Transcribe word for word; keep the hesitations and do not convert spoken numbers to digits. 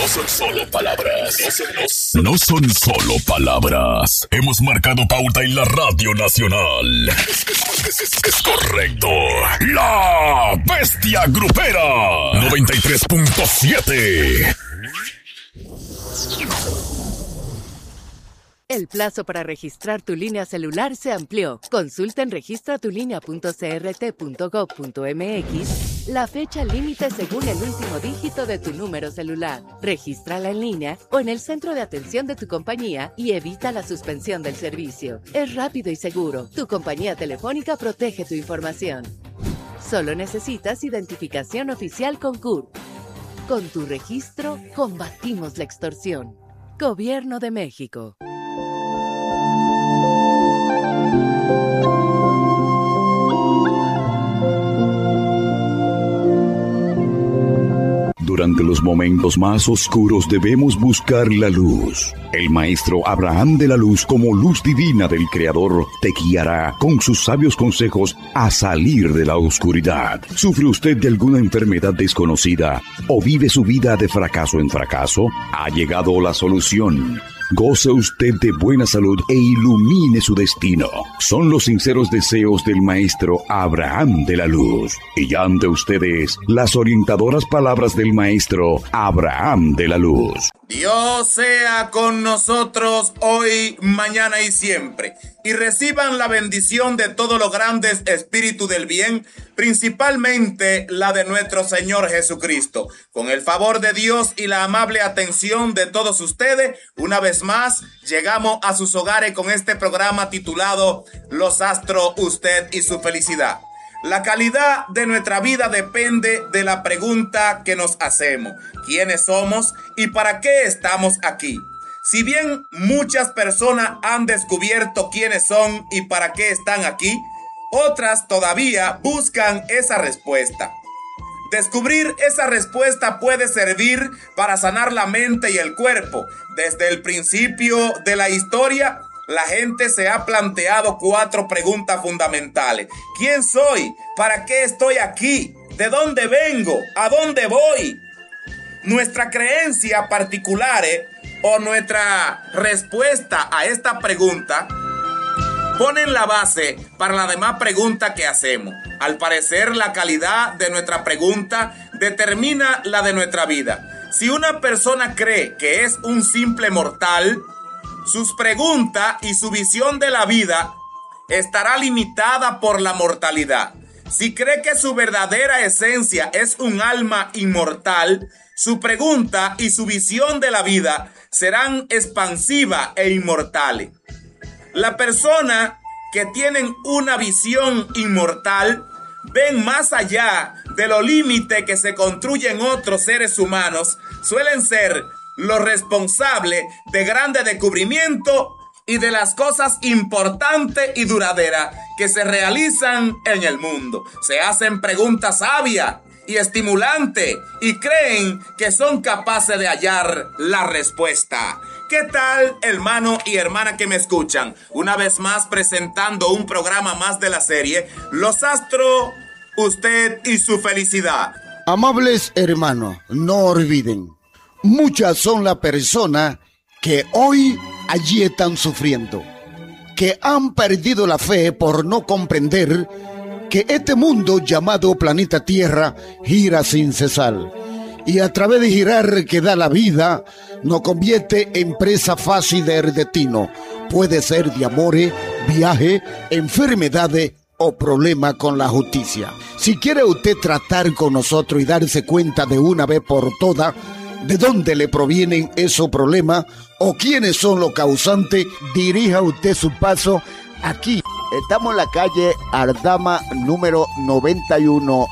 No son solo palabras. No son, no, no son solo palabras. Hemos marcado pauta en la Radio Nacional. Es, es, es, es correcto. La Bestia Grupera. noventa y tres punto siete. El plazo para registrar tu línea celular se amplió. Consulta en registra tu línea punto c r t punto gov punto m x la fecha límite según el último dígito de tu número celular. Regístrala en línea o en el centro de atención de tu compañía y evita la suspensión del servicio. Es rápido y seguro. Tu compañía telefónica protege tu información. Solo necesitas identificación oficial con C U R P. Con tu registro, combatimos la extorsión. Gobierno de México. Durante los momentos más oscuros debemos buscar la luz. El maestro Abraham de la Luz, como luz divina del Creador, te guiará con sus sabios consejos a salir de la oscuridad. ¿Sufre usted de alguna enfermedad desconocida o vive su vida de fracaso en fracaso? Ha llegado la solución. Goce usted de buena salud e ilumine su destino. Son los sinceros deseos del maestro Abraham de la Luz. Y ya ante ustedes las orientadoras palabras del maestro Abraham de la Luz. Dios sea con nosotros hoy, mañana y siempre. Y reciban la bendición de todos los grandes espíritus del bien, principalmente la de nuestro Señor Jesucristo. Con el favor de Dios y la amable atención de todos ustedes, una vez más, llegamos a sus hogares con este programa titulado Los Astros, Usted y su Felicidad. La calidad de nuestra vida depende de la pregunta que nos hacemos. ¿Quiénes somos y para qué estamos aquí? Si bien muchas personas han descubierto quiénes son y para qué están aquí, otras todavía buscan esa respuesta. Descubrir esa respuesta puede servir para sanar la mente y el cuerpo. Desde el principio de la historia, la gente se ha planteado cuatro preguntas fundamentales. ¿Quién soy? ¿Para qué estoy aquí? ¿De dónde vengo? ¿A dónde voy? Nuestra creencia particular o nuestra respuesta a esta pregunta ponen la base para las demás preguntas que hacemos. Al parecer, la calidad de nuestra pregunta determina la de nuestra vida. Si una persona cree que es un simple mortal, sus preguntas y su visión de la vida estará limitada por la mortalidad. Si cree que su verdadera esencia es un alma inmortal, su pregunta y su visión de la vida serán expansivas e inmortales. La persona que tienen una visión inmortal ven más allá de los límites que se construyen otros seres humanos, suelen ser los responsables de grandes descubrimientos y de las cosas importantes y duraderas que se realizan en el mundo. Se hacen preguntas sabias y estimulantes y creen que son capaces de hallar la respuesta. ¿Qué tal, hermano y hermana que me escuchan? Una vez más presentando un programa más de la serie Los Astros, Usted y su Felicidad. Amables hermanos, no olviden, muchas son las personas que hoy allí están sufriendo, que han perdido la fe por no comprender que este mundo llamado planeta Tierra gira sin cesar. Y a través de girar que da la vida, nos convierte en presa fácil del destino. Puede ser de amores, viajes, enfermedades o problemas con la justicia. Si quiere usted tratar con nosotros y darse cuenta de una vez por todas de dónde le provienen esos problemas o quiénes son los causantes, dirija usted su paso aquí. Estamos en la calle Ardama número noventa y uno